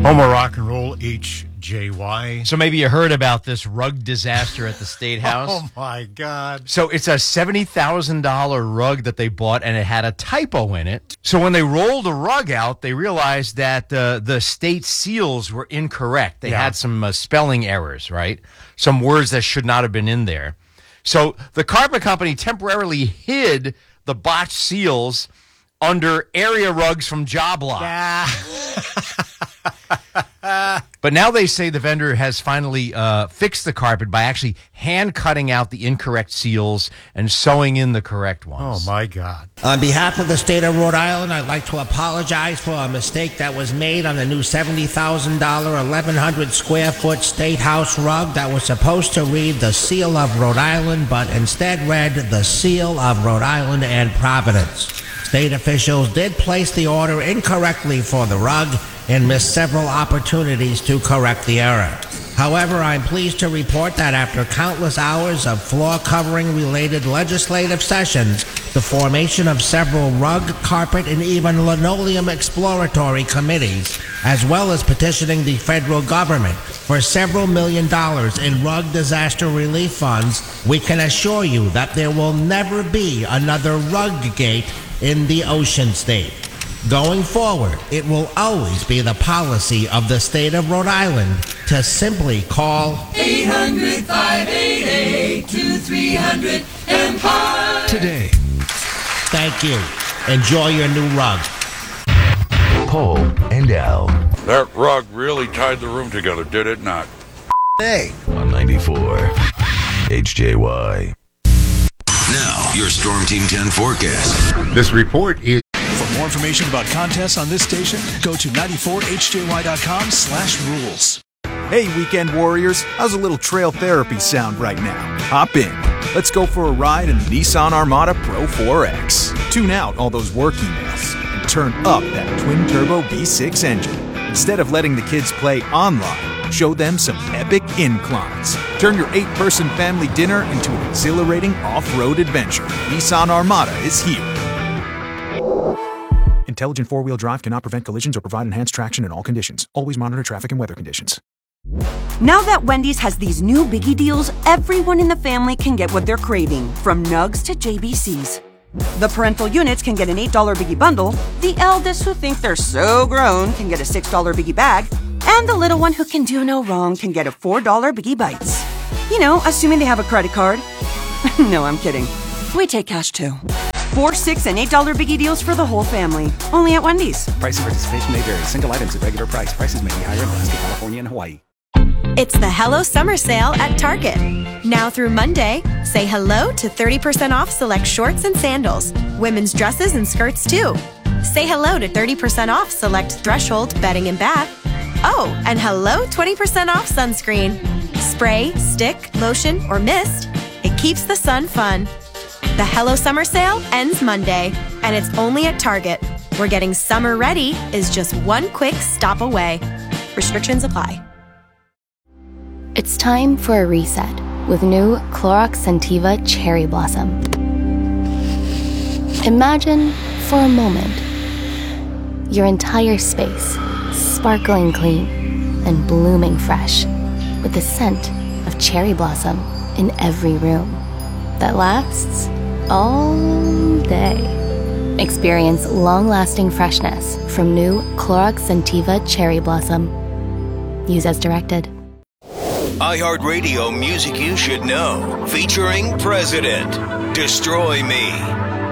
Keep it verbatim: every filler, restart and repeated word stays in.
Homo Rock and Roll H J Y. So maybe you heard about this rug disaster at the State House. Oh, my God. So it's a seventy thousand dollars rug that they bought, and it had a typo in it. So when they rolled the rug out, they realized that uh, the state seals were incorrect. They Yeah. had some uh, spelling errors, right? Some words that should not have been in there. So the carpet company temporarily hid the botched seals under area rugs from Job Lot. Yeah. But now they say the vendor has finally uh, fixed the carpet by actually hand cutting out the incorrect seals and sewing in the correct Oh, ones. my God. On behalf of the state of Rhode Island, I'd like to apologize for a mistake that was made on the new seventy thousand dollars, eleven hundred square foot State House rug that was supposed to read the Seal of Rhode Island, but instead read the Seal of Rhode Island and Providence. State officials did place the order incorrectly for the rug and missed several opportunities to correct the error. However, I'm pleased to report that after countless hours of floor covering related legislative sessions, the formation of several rug, carpet, and even linoleum exploratory committees, as well as petitioning the federal government for several million dollars in rug disaster relief funds, we can assure you that there will never be another rug gate in the Ocean State. Going forward, it will always be the policy of the state of Rhode Island to simply call eight hundred, five eight eight, two three hundred Empire Today. Thank you. Enjoy your new rug. Paul and Al That rug really tied the room together, did it not? Hey. on ninety-four H J Y. Now, your Storm Team ten forecast. This report is... For more information about contests on this station, go to ninety-four H J Y dot com slash rules. Hey, weekend warriors, how's a little trail therapy sound right now? Hop in. Let's go for a ride in the Nissan Armada Pro four X. Tune out all those work emails and turn up that twin-turbo V six engine. Instead of letting the kids play online, show them some epic inclines. Turn your eight-person family dinner into an exhilarating off-road adventure. Nissan Armada is here. Intelligent four-wheel drive cannot prevent collisions or provide enhanced traction in all conditions. Always monitor traffic and weather conditions. Now that Wendy's has these new biggie deals, everyone in the family can get what they're craving, from nugs to J B Cs. The parental units can get an eight dollar biggie bundle, the eldest who think they're so grown can get a six dollar biggie bag, and the little one who can do no wrong can get a four dollar biggie bites. You know, assuming they have a credit card. No, I'm kidding. We take cash too. Four, six, and eight dollar biggie deals for the whole family. Only at Wendy's. Price and participation may vary. Single items at regular price. Prices may be higher in Alaska, California, and Hawaii. It's the Hello Summer Sale at Target. Now through Monday, say hello to thirty percent off select shorts and sandals. Women's dresses and skirts too. Say hello to thirty percent off select Threshold bedding and bath. Oh, and hello twenty percent off sunscreen. Spray, stick, lotion, or mist. It keeps the sun fun. The Hello Summer Sale ends Monday, and it's only at Target, where getting summer ready is just one quick stop away. Restrictions apply. It's time for a reset with new Clorox Scentiva Cherry Blossom. Imagine, for a moment, your entire space sparkling clean and blooming fresh with the scent of cherry blossom in every room that lasts all day. Experience long-lasting freshness from new Clorox Scentiva Cherry Blossom. Use as directed. iHeartRadio Music You Should Know, featuring President. Destroy Me.